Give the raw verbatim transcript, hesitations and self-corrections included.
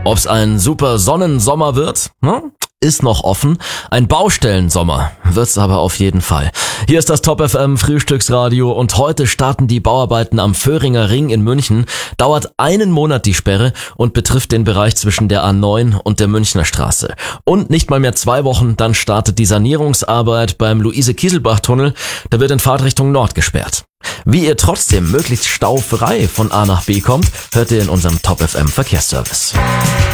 Ob's ein super Sonnensommer wird, hm? Ist noch offen. Ein Baustellensommer wird's aber auf jeden Fall. Hier ist das Top F M Frühstücksradio und heute starten die Bauarbeiten am Vöhringer Ring in München. Dauert einen Monat die Sperre und betrifft den Bereich zwischen der A neun und der Münchner Straße. Und nicht mal mehr zwei Wochen, dann startet die Sanierungsarbeit beim Luise-Kieselbach-Tunnel. Da wird in Fahrtrichtung Nord gesperrt. Wie ihr trotzdem möglichst staufrei von A nach B kommt, hört ihr in unserem Top F M Verkehrsservice.